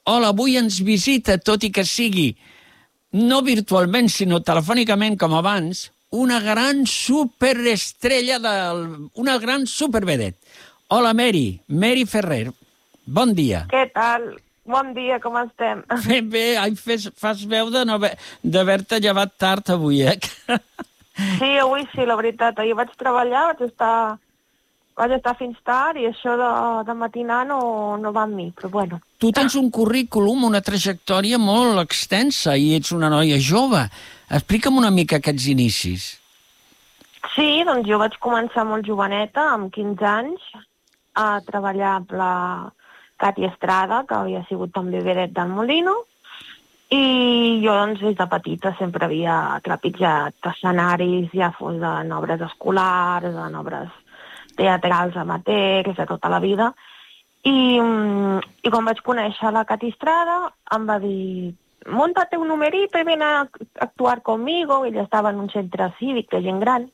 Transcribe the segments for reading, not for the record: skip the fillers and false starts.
Hola, avui ens visita, tot i que sigui no virtualment, sinó telefònicament com abans, una gran superestrella, una gran supervedet. Hola, Mary Ferrer. Bon dia. Què tal? Bon dia, com estem? Ben bé, fas veu d'haver-te llevat tard avui, eh? Sí, avui sí, la veritat. Ahir vaig treballar, vaig estar fins tard i això de matinar no va amb mi, però bueno. Tu tens un currículum, una trajectòria molt extensa i ets una noia jove. Explica'm una mica aquests inicis. Sí, doncs jo vaig començar molt joveneta, amb 15 anys, a treballar amb la Cati Estrada, que havia sigut també vedet del Molino, i jo, doncs, des de petita sempre havia trepitjat escenaris, ja fos en obres escolars, en obres teatrals amateurs, de tota la vida. I quan vaig conèixer la Cati Estrada, em va dir, montate un numerito y ven a actuar conmigo. Ella estava en un centre cívic de gent gran.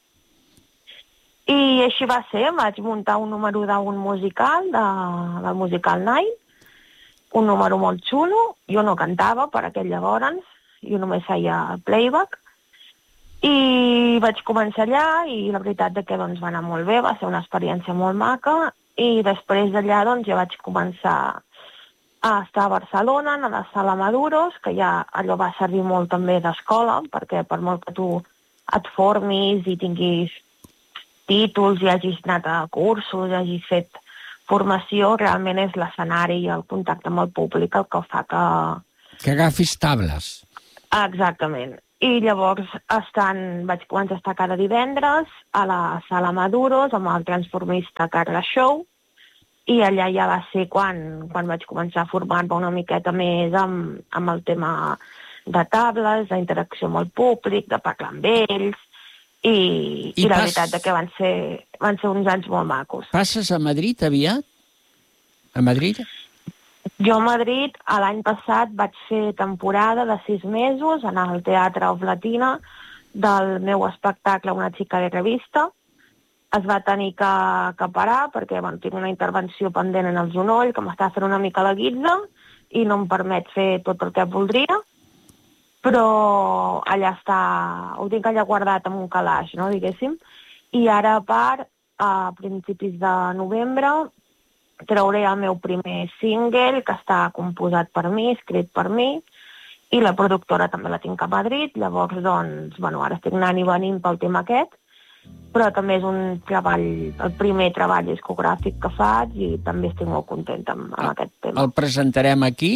I així va ser, vaig muntar un número d'un musical, del musical Nine, un número molt xulo. Jo no cantava per aquell llavors, jo només feia playback. I vaig començar allà i la veritat que doncs, va anar molt bé, va ser una experiència molt maca. I després d'allà doncs, ja vaig començar a estar a Barcelona, a la Sala Maduros, que ja allò va servir molt també d'escola, perquè per molt que tu et formis i tinguis títols i hagis anat a cursos, hagis fet formació, realment és l'escenari i el contacte amb el públic el que fa que... Que agafis tables. Exactament. I llavors vaig començar a estar cada divendres a la Sala Maduros amb el transformista Carla Show, i allà ja va ser quan vaig començar a formar-me una miqueta més amb el tema de tables, d'interacció amb el públic, de parlar amb ells, i la veritat que van ser uns anys molt macos. Passes a Madrid aviat? A Madrid? Jo a Madrid l'any passat vaig fer temporada de 6 mesos en el Teatre Oflatina del meu espectacle Una xica de revista. Es va tenir que parar perquè tinc una intervenció pendent en el genoll que m'està fent una mica la guitza i no em permet fer tot el que voldria, però allà està, ho tinc allà guardat en un calaix, no, diguéssim. I ara, a part, a principis de novembre, trauré el meu primer single, que està composat per mi, escrit per mi, i la productora també la tinc a Madrid. Llavors, doncs, bueno, ara estic anant i venint pel tema aquest, però també és un treball, el primer treball discogràfic que faig i també estic molt contenta amb aquest tema. El presentarem aquí?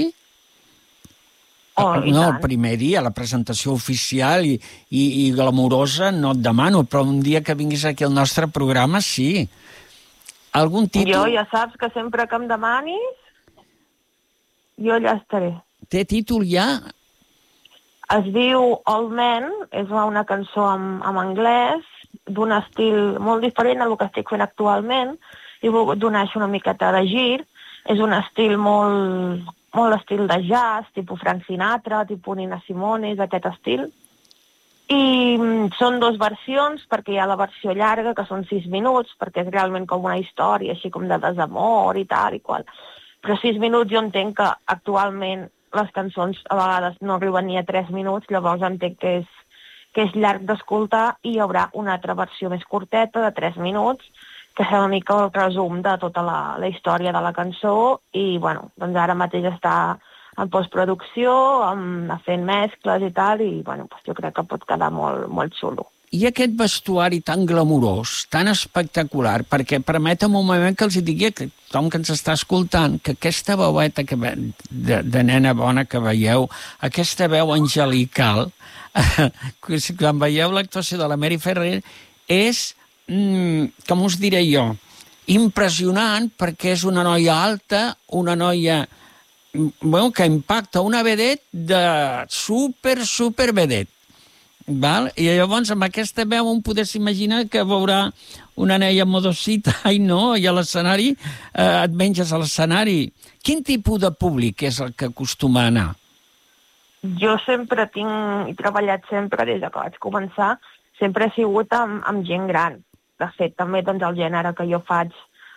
No, el primer dia, la presentació oficial i glamurosa no et demano, però un dia que vinguis aquí al nostre programa, sí. Algun títol? Jo ja saps que sempre que em demanis, jo allà estaré. Té títol ja? Es diu Old Man, és una cançó en anglès, d'un estil molt diferent al que estic fent actualment, i he volgut donar això una miqueta de gir. És un estil molt estil de jazz, tipus Frank Sinatra, tipus Nina Simone, és aquest estil. I són 2 versions, perquè hi ha la versió llarga, que són 6 minuts, perquè és realment com una història, així com de desamor i tal i qual. Però 6 minuts jo entenc que actualment les cançons a vegades no arriben ni a 3 minuts, llavors entenc que és llarg d'escoltar, i hi haurà una altra versió més curteta, de 3 minuts, que serà una mica el resum de tota la història de la cançó, i bueno, doncs ara mateix està en postproducció, fent mescles i tal, i bueno, doncs jo crec que pot quedar molt, molt xulo. I aquest vestuari tan glamurós, tan espectacular, perquè permetem un moment que els digui a tothom que ens està escoltant que aquesta veueta de nena bona que veieu, aquesta veu angelical, quan veieu l'actuació de la Mary Ferrer, és, com us diré jo, impressionant, perquè és una noia alta, una noia que impacta, una vedet de super vedet. Val? I llavors amb aquesta veu un podés imaginar que veurà una neia modosita i a l'escenari, et menges a l'escenari. Quin tipus de públic és el que acostuma a anar? Jo sempre he treballat sempre, des que vaig començar, sempre he sigut amb gent gran. De fet, també doncs, el gènere que jo faig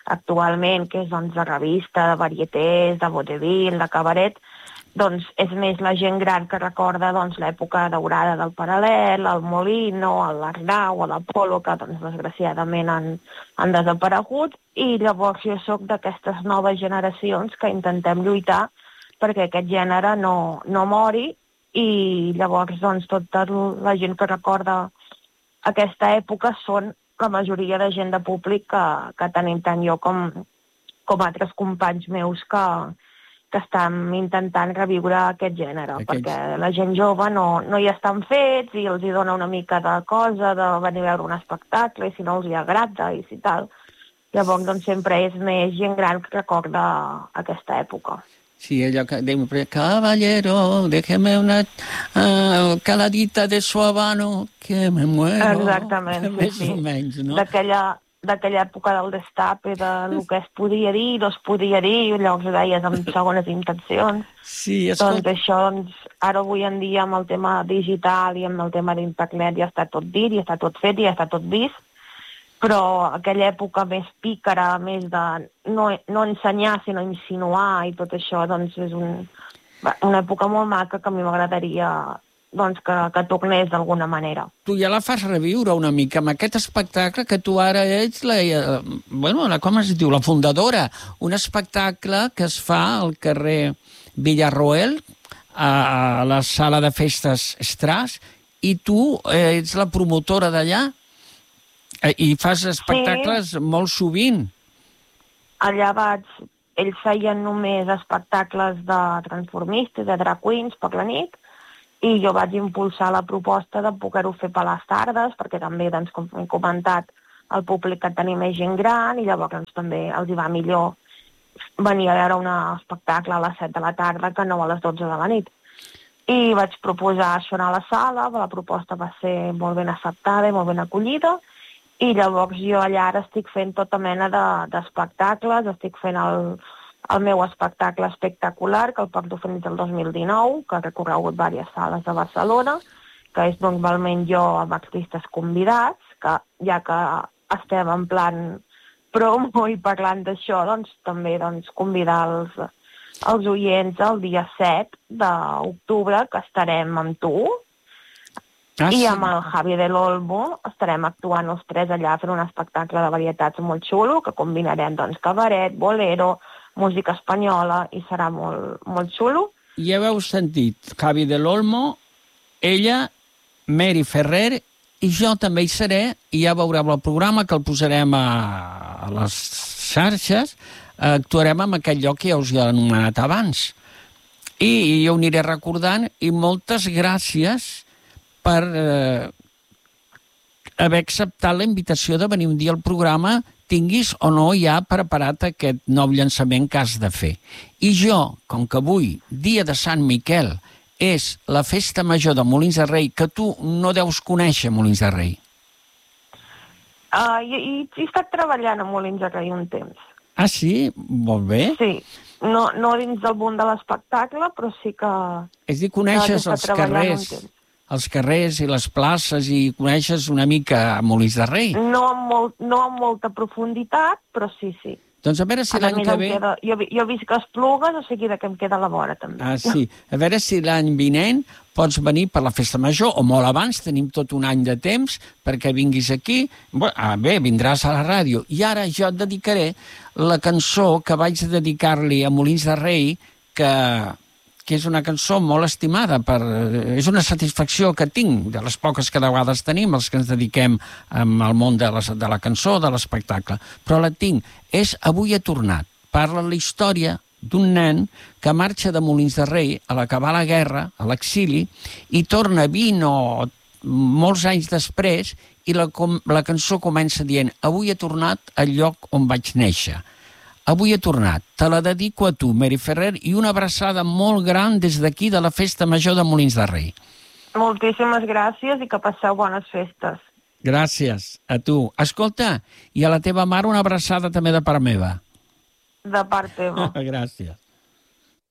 actualment, que és doncs, de revista, de varietés, de vodevil, de cabaret, doncs és més la gent gran que recorda doncs, l'època daurada del Paral·lel, el Molino, l'Arnau, l'Apolo, que doncs, desgraciadament han desaparegut, i llavors jo sóc d'aquestes noves generacions que intentem lluitar perquè aquest gènere no mori, i llavors doncs, tota la gent que recorda aquesta època són la majoria de gent de públic que tenim tant jo com altres companys meus que estan intentant reviure aquest gènere, perquè la gent jove no hi estan fets i els hi dona una mica de cosa de venir a veure un espectacle i si no els hi agrada i si tal. Llavors, doncs, sempre és més gent gran que recorda aquesta època. Sí, allò que diu, caballero, déjeme una caladita de su habano que me muero. Exactament, més o menys, no? D'aquella època del destape, del que es podia dir, no es podia dir, i llavors ho deies amb segones intencions. Sí, escolta. Doncs això, ara avui en dia amb el tema digital i amb el tema d'internet ja està tot dit, ja està tot fet, ja està tot vist, però aquella època més pícara, més de no ensenyar, sinó insinuar i tot això, doncs és una època molt maca que a mi m'agradaria doncs, que tornés d'alguna manera. Tu ja la fas reviure una mica amb aquest espectacle que tu ara ets com es diu? La fundadora. Un espectacle que es fa al carrer Villarroel, a la sala de festes Estras, i tu ets la promotora d'allà i fas espectacles molt sovint. Allà ells feien només espectacles de transformistes, de drag queens per la nit, i jo vaig impulsar la proposta de poder-ho fer per les tardes, perquè també, doncs, com he comentat, el públic que tenim és gent gran, i llavors doncs, també els hi va millor venir a veure un espectacle a les 7 de la tarda que no a les 12 de la nit. I vaig proposar això a la sala, la proposta va ser molt ben acceptada i molt ben acollida, i llavors jo allà ara estic fent tota mena d'espectacles, estic fent el meu espectacle espectacular, que el porto fent del 2019, que ha recorregut diverses sales de Barcelona, que és normalment jo amb artistes convidats, que ja que estem en plan promo i parlant d'això, doncs també convidar els oients el dia 7 d'octubre, que estarem amb tu, i amb el Javi de l'Olmo estarem actuant els tres allà fent un espectacle de varietats molt xulo, que combinarem cabaret, bolero, música espanyola, i serà molt, molt xulo. Ja heu sentit, Javi de l'Olmo, ella, Mary Ferrer, i jo també hi seré, i ja veureu el programa, que el posarem a les xarxes, actuarem en aquell lloc que ja us he anomenat abans. I jo ho aniré recordant, i moltes gràcies per haver acceptat la invitació de venir un dia al programa, tinguis o no ja preparat aquest nou llançament que has de fer. I jo, com que avui, dia de Sant Miquel, és la festa major de Molins de Rei, que tu no deus conèixer Molins de Rei. He estat treballant a Molins de Rei un temps. Ah, sí? Molt bé. Sí, no dins del món de l'espectacle, però sí que... És a dir, coneixes els carrers i les places i coneixes una mica Molins de Rei? No amb molta profunditat, però sí. Doncs a veure si l'any que ve... Jo visc a Esplugues, o sigui que em queda a la vora, també. Ah, sí. A veure si l'any vinent pots venir per la festa major, o molt abans, tenim tot un any de temps perquè vinguis aquí. Bé, vindràs a la ràdio. I ara jo et dedicaré la cançó que vaig dedicar-li a Molins de Rei, que és una cançó molt estimada, és una satisfacció que tinc, de les poques que de vegades tenim, els que ens dediquem al món de la cançó, de l'espectacle. Però la tinc, és Avui he tornat. Parla la història d'un nen que marxa de Molins de Rei a l'acabar la guerra, a l'exili, i torna 20 o molts anys després, i la cançó comença dient Avui he tornat al lloc on vaig néixer. Avui he tornat. Te la dedico a tu, Mary Ferrer, i una abraçada molt gran des d'aquí de la Festa Major de Molins de Rei. Moltíssimes gràcies i que passeu bones festes. Gràcies, a tu. Escolta, i a la teva mare una abraçada també de part meva. De part teva. Gràcies.